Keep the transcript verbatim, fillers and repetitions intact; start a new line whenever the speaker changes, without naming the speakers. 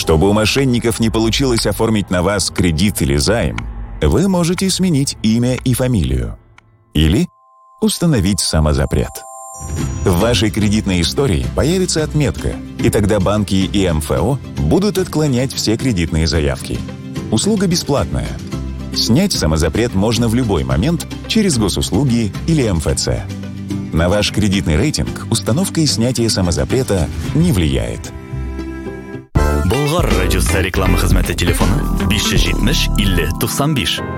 Чтобы у мошенников не получилось оформить на вас кредит или займ, вы можете сменить имя и фамилию. Или установить самозапрет. В вашей кредитной истории появится отметка, и тогда банки и эм эф о будут отклонять все кредитные заявки. Услуга бесплатная. Снять самозапрет можно в любой момент через госуслуги или эм эф це. На ваш кредитный рейтинг установка и снятие самозапрета не влияет.
Болгар радиосы реклама хезмәте телефоны биш йөз җитмеш илле туксан биш.